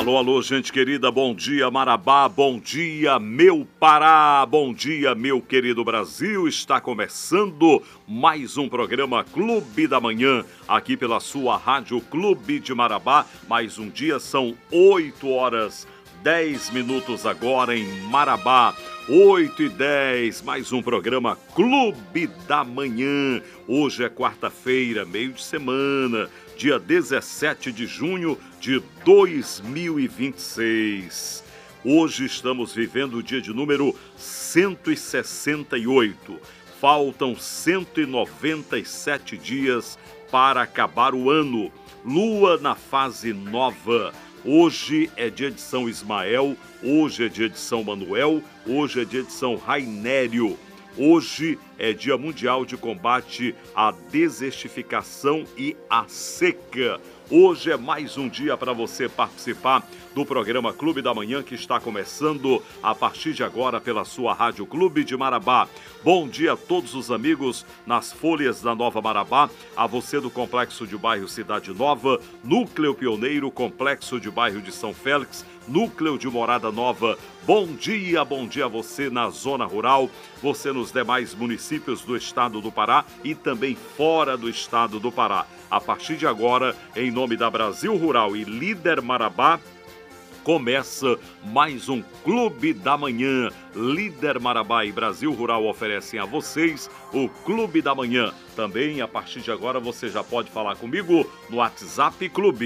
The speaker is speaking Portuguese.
Alô, alô, gente querida, bom dia Marabá, bom dia meu Pará, bom dia meu querido Brasil. Está começando mais um programa Clube da Manhã, aqui pela sua Rádio Clube de Marabá. Mais um dia, são 8h10 agora em Marabá. 8h10, mais um programa Clube da Manhã. Hoje é quarta-feira, meio de semana, dia 17 de junho de 2026. Hoje estamos vivendo o dia de número 168. Faltam 197 dias para acabar o ano. Lua na fase nova. Hoje é dia de São Ismael, hoje é dia de São Manuel, hoje é dia de São Rainério. Hoje é dia mundial de combate à desertificação e à seca. Hoje é mais um dia para você participar do programa Clube da Manhã, que está começando a partir de agora pela sua Rádio Clube de Marabá. Bom dia a todos os amigos nas folhas da Nova Marabá, a você do Complexo de Bairro Cidade Nova, Núcleo Pioneiro, Complexo de Bairro de São Félix, Núcleo de Morada Nova. Bom dia a você na zona rural, você nos demais municípios do estado do Pará e também fora do estado do Pará. A partir de agora, em nome da Brasil Rural e Líder Marabá, começa mais um Clube da Manhã. Líder Marabá e Brasil Rural oferecem a vocês o Clube da Manhã. Também, a partir de agora, você já pode falar comigo no WhatsApp Clube